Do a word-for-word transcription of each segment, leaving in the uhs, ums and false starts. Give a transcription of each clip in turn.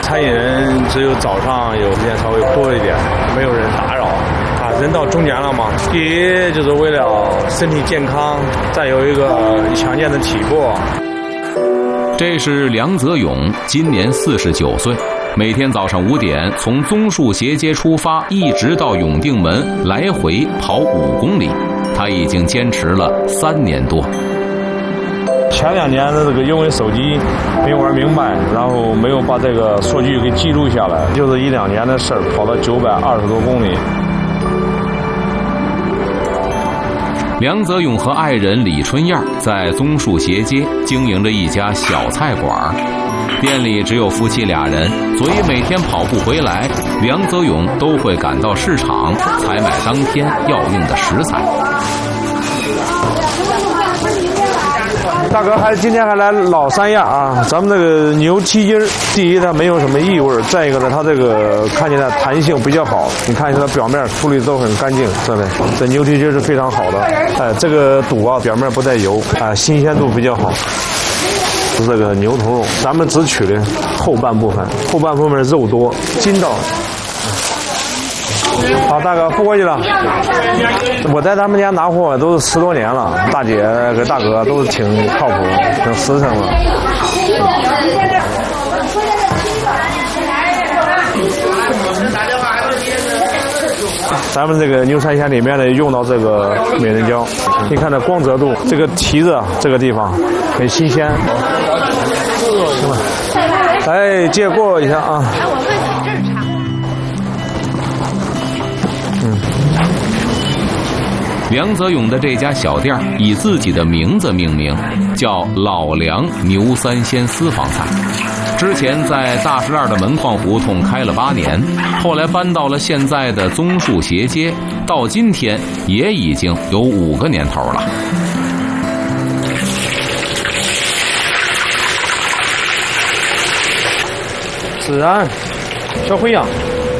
餐饮人只有早上有时间稍微多一点，没有人打扰。啊，人到中年了嘛，第一就是为了身体健康，再有一个强健的体魄。 这是梁泽勇，今年四十九岁。每天早上五点从棕树斜街出发，一直到永定门，来回跑五公里。他已经坚持了三年多。 前两年的这个因为手机没玩明白，然后没有把这个数据给记录下来，就是一两年的事儿，跑了九百二十多公里。 梁泽勇和爱人李春燕在棕树斜街经营着一家小菜馆，店里只有夫妻俩人，所以每天跑步回来，梁泽勇都会赶到市场采买当天要用的食材。 大哥还今天还来老三样啊！咱们这个牛蹄筋，第一它没有什么异味，再一个呢，它这个看起来弹性比较好。你看一下它表面处理都很干净，对不对？这牛蹄筋是非常好的。哎，这个肚啊表面不带油，啊，新鲜度比较好。是这个牛头肉，咱们只取的后半部分，后半部分肉多，筋道。好，大哥付过去了。我在他们家拿货都是十多年了，大姐跟大哥都是挺靠谱、挺实诚的。咱们这个牛三鲜里面呢，用到这个美人蕉，你看这光泽度，这个蹄子这个地方很新鲜。来借过一下啊。 梁泽勇的这家小店以自己的名字命名，叫老梁牛三鲜私房菜。之前在大石栏的门框胡同开了八年，后来搬到了现在的棕树斜街，到今天也已经有五个年头了。 孜然、小茴香。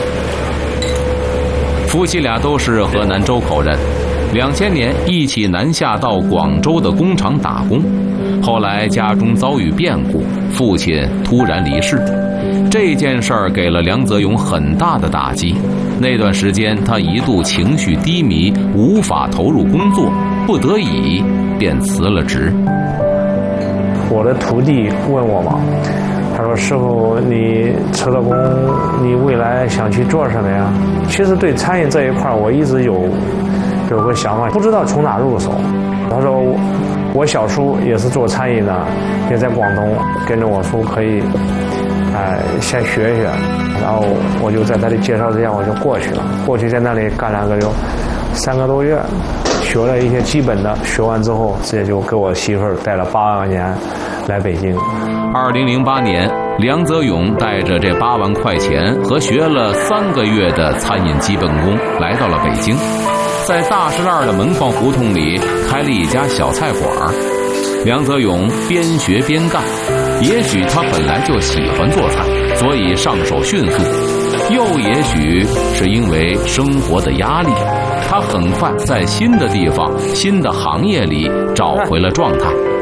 夫妻俩都是河南周口人，两千年一起南下到广州的工厂打工，后来家中遭遇变故，父亲突然离世。这件事儿给了梁泽勇很大的打击，那段时间他一度情绪低迷，无法投入工作，不得已便辞了职。 我的徒弟问我嘛，他说：“师傅，你辞了工，你未来想去做什么呀？”其实对餐饮这一块，我一直有有个想法，不知道从哪入手。他说：“我小叔也是做餐饮的，也在广东，跟着我叔可以，哎、呃，先学学。”然后我就在他的介绍之下，我就过去了。过去在那里干了个有三个多月，学了一些基本的，学完之后，直接就给我媳妇儿带了八万年来北京。 二零零八年，梁泽勇带着这八万块钱和学了三个月的餐饮基本功，来到了北京，在大石栏的门框胡同里开了一家小菜馆。梁泽勇边学边干，也许他本来就喜欢做菜，所以上手迅速；又也许是因为生活的压力，他很快在新的地方、新的行业里找回了状态。